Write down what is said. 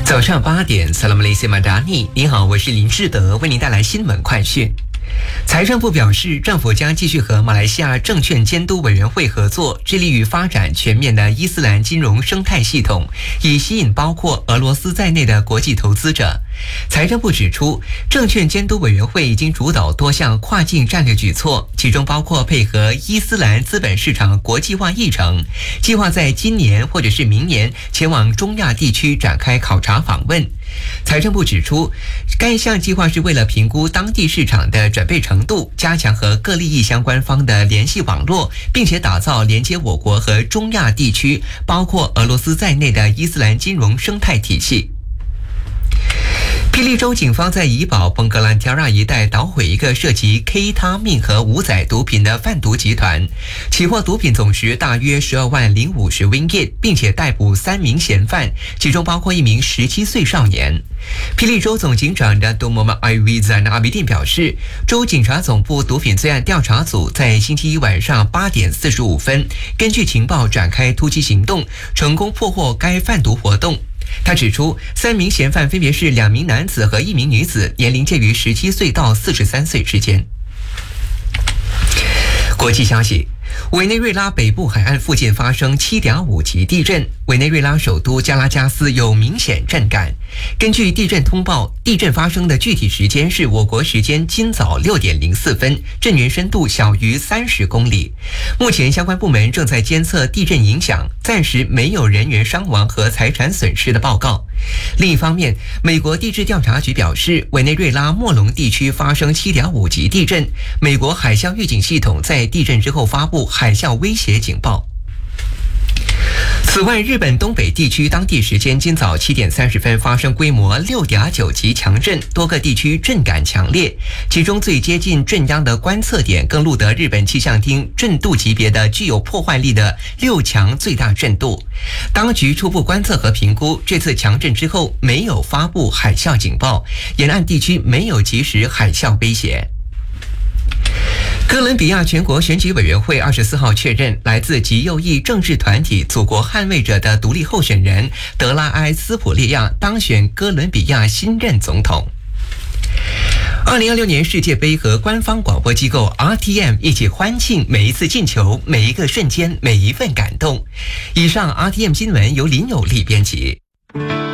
早上8点 Salam Malaysia Madani， 您好，我是林志德，为您带来新闻快讯。财政部表示，政府将继续和马来西亚证券监督委员会合作，致力于发展全面的伊斯兰金融生态系统，以吸引包括俄罗斯在内的国际投资者。财政部指出，证券监督委员会已经主导多项跨境战略举措，其中包括配合伊斯兰资本市场国际化议程，计划在今年或者是明年前往中亚地区展开考察访问。财政部指出，该项计划是为了评估当地市场的准备程度，加强和各利益相关方的联系网络，并且打造连接我国和中亚地区，包括俄罗斯在内的伊斯兰金融生态体系。霹雳州警方在怡保崩格兰条亚一带捣毁一个涉及 K 他命和五载毒品的贩毒集团，起获毒品总值大约12万050 ringgit， 并且逮捕3名嫌犯，其中包括一名17岁少年。霹雳州总警长的多莫马艾维赞阿比丁表示，州警察总部毒品罪案调查组在星期一晚上8点45分，根据情报展开突击行动，成功破获该贩毒活动。他指出，3名嫌犯分别是2名男子和1名女子，年龄介于17岁到43岁之间。国际消息，委内瑞拉北部海岸附近发生7.5级地震，委内瑞拉首都加拉加斯有明显震感。根据地震通报，地震发生的具体时间是我国时间今早6点04分，震源深度小于30公里。目前相关部门正在监测地震影响，暂时没有人员伤亡和财产损失的报告。另一方面，美国地质调查局表示，委内瑞拉莫隆地区发生7.5级地震，美国海啸预警系统在地震之后发布海啸威胁警报。此外，日本东北地区当地时间今早7点30分发生规模6.9级强震，多个地区震感强烈，其中最接近震央的观测点更录得日本气象厅震度级别的具有破坏力的6强最大震度。当局初步观测和评估，这次强震之后没有发布海啸警报，沿岸地区没有即时海啸威胁。哥伦比亚全国选举委员会24号确认，来自极右翼政治团体祖国捍卫者的独立候选人德拉埃斯普利亚当选哥伦比亚新任总统。2026年世界杯和官方广播机构 RTM 一起欢庆每一次进球、每一个瞬间、每一份感动。以上 RTM 新闻由林有利编辑。